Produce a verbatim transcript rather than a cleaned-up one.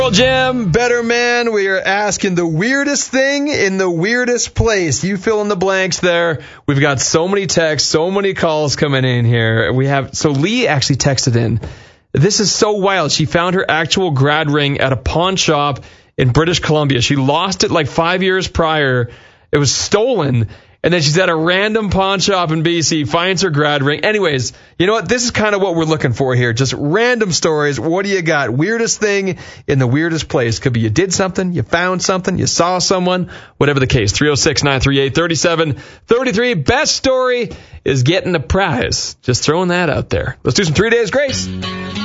Well, Jim, better man, we are asking the weirdest thing in the weirdest place. You fill in the blanks there. We've got so many texts, so many calls coming in here. We have so Lee actually texted in. This is so wild. She found her actual grad ring at a pawn shop in British Columbia. She lost it like five years prior. It was stolen. And then she's at a random pawn shop in B C, finds her grad ring. Anyways, you know what? This is kind of what we're looking for here. Just random stories. What do you got? Weirdest thing in the weirdest place. Could be you did something, you found something, you saw someone, whatever the case. three oh six, nine three eight, three seven three three. Best story is getting a prize. Just throwing that out there. Let's do some Three Days Grace.